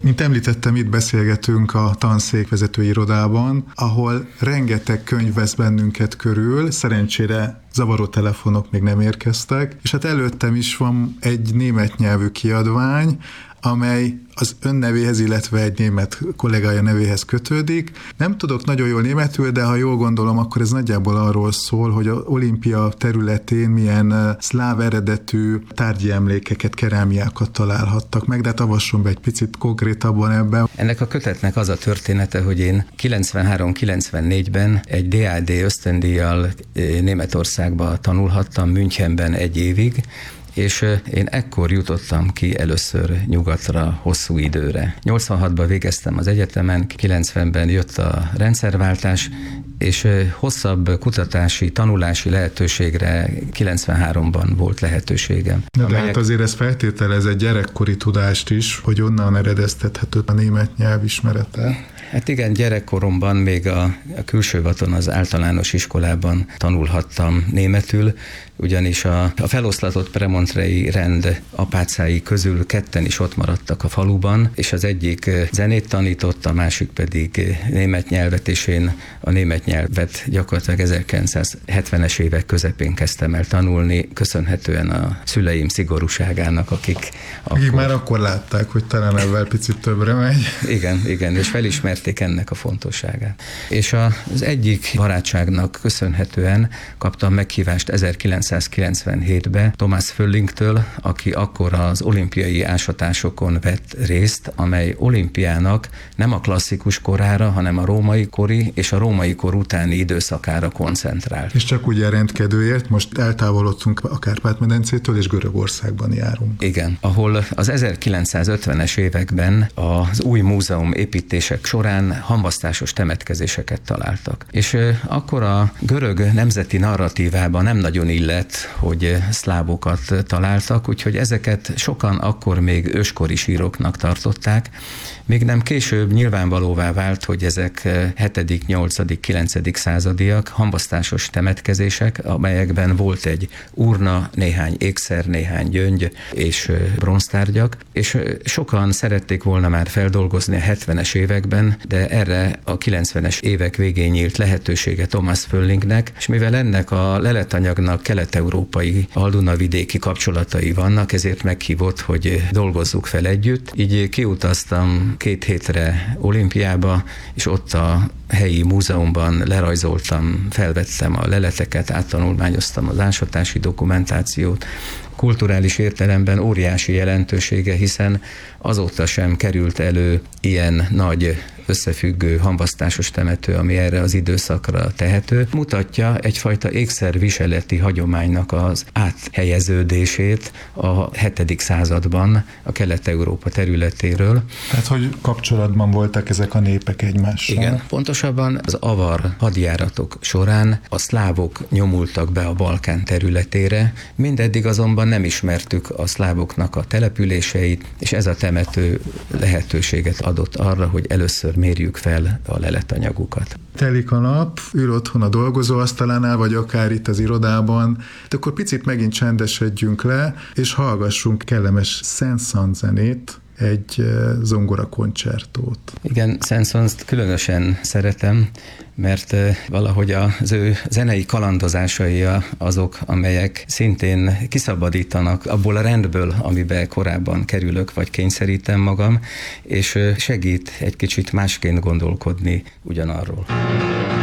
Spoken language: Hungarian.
Mint említettem, itt beszélgetünk a tanszékvezető irodában, ahol rengeteg könyv vesz bennünket körül, szerencsére zavaró telefonok még nem érkeztek, és hát előttem is van egy német nyelvű kiadvány, amely az ön nevéhez, illetve egy német kollégája nevéhez kötődik. Nem tudok nagyon jól németül, de ha jól gondolom, akkor ez nagyjából arról szól, hogy az olimpia területén milyen szláv eredetű tárgyi emlékeket, kerámiákat találhattak meg, de hát avasson be egy picit konkrétabban ebben. Ennek a kötetnek az a története, hogy én 93-94-ben egy DAD ösztöndíjjal Németországba tanulhattam, Münchenben egy évig, és én ekkor jutottam ki először nyugatra hosszú időre. 86-ban végeztem az egyetemen, 90-ben jött a rendszerváltás, és hosszabb kutatási, tanulási lehetőségre 93-ban volt lehetőségem. De hát azért ez feltételez egy gyerekkori tudást is, hogy onnan eredeztethető a német nyelv ismerete. Hát igen, gyerekkoromban még a Külsővaton, az általános iskolában tanulhattam németül, ugyanis a feloszlatott premontrei rend apácái közül ketten is ott maradtak a faluban, és az egyik zenét tanított, a másik pedig német nyelvet, és én a német nyelvet gyakorlatilag 1970-es évek közepén kezdtem el tanulni, köszönhetően a szüleim szigorúságának, akik már akkor látták, hogy talán ebben picit többre megy. Igen, és felismerték ennek a fontosságát. És az egyik barátságnak köszönhetően kaptam meghívást 1997-ben Thomas Föllingtől, aki akkor az olimpiai ásatásokon vett részt, amely olimpiának nem a klasszikus korára, hanem a római kori és a római kor utáni időszakára koncentrált. És csak ugye rendkedőért most eltávolodtunk a Kárpát-medencétől, és Görögországban járunk. Igen, ahol az 1950-es években az új múzeum építések során hamvasztásos temetkezéseket találtak. És akkor a görög nemzeti narratívában nem nagyon illett, hogy szlávokat találtak, úgyhogy ezeket sokan akkor még őskori síroknak tartották, még nem később nyilvánvalóvá vált, hogy ezek 7., 8., 9. századiak, hamvasztásos temetkezések, amelyekben volt egy urna, néhány ékszer, néhány gyöngy és bronztárgyak, és sokan szerették volna már feldolgozni a 70-es években, de erre a 90-es évek végén nyílt lehetősége Thomas Föllingnek, és mivel ennek a leletanyagnak kelet-európai aldunavidéki kapcsolatai vannak, ezért meghívott, hogy dolgozzuk fel együtt. Így kiutaztam 2 hétre olimpiába, és ott a helyi múzeumban lerajzoltam, felvettem a leleteket, áttanulmányoztam az ásatási dokumentációt. Kulturális értelemben óriási jelentősége, hiszen azóta sem került elő ilyen nagy összefüggő hamvasztásos temető, ami erre az időszakra tehető, mutatja egyfajta ékszerviseleti hagyománynak az áthelyeződését a 7. században a Kelet-Európa területéről. Tehát, hogy kapcsolatban voltak ezek a népek egymással? Igen, pontosabban az avar hadjáratok során a szlávok nyomultak be a Balkán területére, mindeddig azonban nem ismertük a szlávoknak a településeit, és ez a temető lehetőséget adott arra, hogy először mérjük fel a leletanyagukat. Telik a nap, ül otthon a dolgozóasztalánál, vagy akár itt az irodában, de akkor picit megint csendesedjünk le, és hallgassunk kellemes Saint-Saëns zenét, egy zongora koncertót. Igen, Saint-Saënst különösen szeretem, mert valahogy az ő zenei kalandozásai azok, amelyek szintén kiszabadítanak abból a rendből, amiben korábban kerülök, vagy kényszerítem magam, és segít egy kicsit másként gondolkodni ugyanarról.